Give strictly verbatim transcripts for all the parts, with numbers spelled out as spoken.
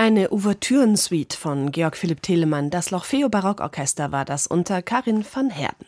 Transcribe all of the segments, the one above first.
Eine Ouvertürensuite von Georg Philipp Telemann, das L'Orfeo Barockorchester war das unter Karin van Heerden.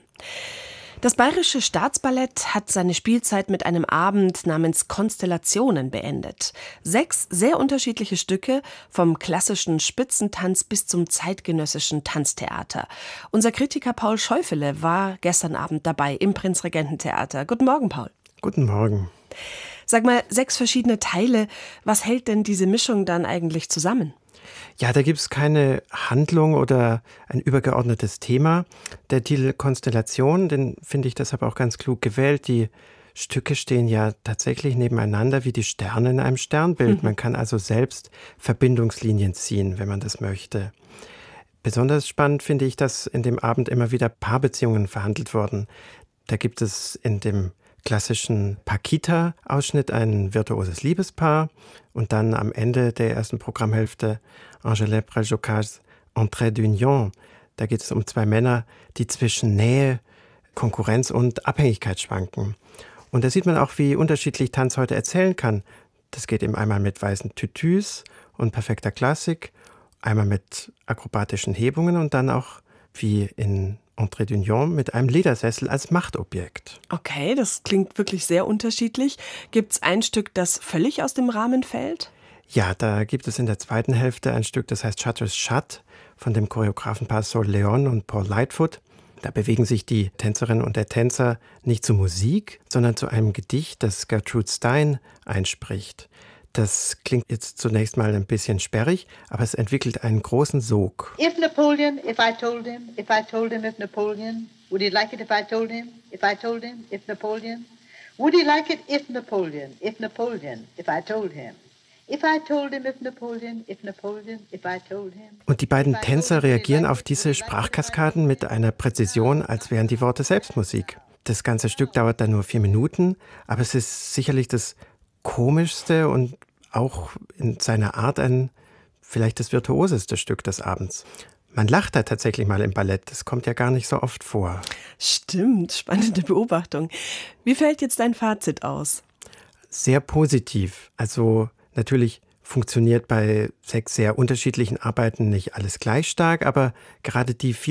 Das Bayerische Staatsballett hat seine Spielzeit mit einem Abend namens Konstellationen beendet. Sechs sehr unterschiedliche Stücke, vom klassischen Spitzentanz bis zum zeitgenössischen Tanztheater. Unser Kritiker Paul Scheufele war gestern Abend dabei im Prinzregententheater. Guten Morgen, Paul. Guten Morgen. Sag mal, sechs verschiedene Teile, was hält denn diese Mischung dann eigentlich zusammen? Ja, da gibt es keine Handlung oder ein übergeordnetes Thema. Der Titel Konstellation, den finde ich deshalb auch ganz klug gewählt. Die Stücke stehen ja tatsächlich nebeneinander wie die Sterne in einem Sternbild. Mhm. Man kann also selbst Verbindungslinien ziehen, wenn man das möchte. Besonders spannend finde ich, dass in dem Abend immer wieder Paarbeziehungen verhandelt wurden. Da gibt es in dem klassischen Paquita-Ausschnitt ein virtuoses Liebespaar und dann am Ende der ersten Programmhälfte Angèle Préjocas Entrée d'Union. Da geht es um zwei Männer, die zwischen Nähe, Konkurrenz und Abhängigkeit schwanken. Und da sieht man auch, wie unterschiedlich Tanz heute erzählen kann. Das geht eben einmal mit weißen Tütüs und perfekter Klassik, einmal mit akrobatischen Hebungen und dann auch wie in Entrée d'Union mit einem Ledersessel als Machtobjekt. Okay, das klingt wirklich sehr unterschiedlich. Gibt es ein Stück, das völlig aus dem Rahmen fällt? Ja, da gibt es in der zweiten Hälfte ein Stück, das heißt Chatter's Chat von dem Choreografenpaar Sol Leon und Paul Lightfoot. Da bewegen sich die Tänzerin und der Tänzer nicht zu Musik, sondern zu einem Gedicht, das Gertrude Stein einspricht. Das klingt jetzt zunächst mal ein bisschen sperrig, aber es entwickelt einen großen Sog. If Napoleon, if I told him, if I told him, if Napoleon, would he like it if I told him, if I told him, if Napoleon? Would he like it if Napoleon, if Napoleon, if I told him? If I told him, if Napoleon, if Napoleon, if I told him. Und die beiden Tänzer reagieren auf diese Sprachkaskaden mit einer Präzision, als wären die Worte selbst Musik. Das ganze Stück dauert dann nur vier Minuten, aber es ist sicherlich das komischste und auch in seiner Art ein vielleicht das virtuoseste Stück des Abends. Man lacht da tatsächlich mal im Ballett, das kommt ja gar nicht so oft vor. Stimmt, spannende Beobachtung. Wie fällt jetzt dein Fazit aus? Sehr positiv. Also natürlich funktioniert bei sechs sehr unterschiedlichen Arbeiten nicht alles gleich stark, aber gerade die